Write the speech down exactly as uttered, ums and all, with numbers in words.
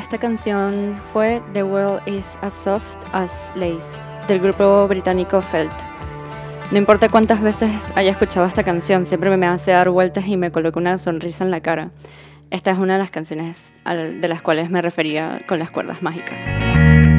esta canción fue The World is as Soft as Lace, del grupo británico Felt. No importa cuántas veces haya escuchado esta canción, siempre me hace dar vueltas y me coloca una sonrisa en la cara. Esta es una de las canciones de las cuales me refería con las cuerdas mágicas.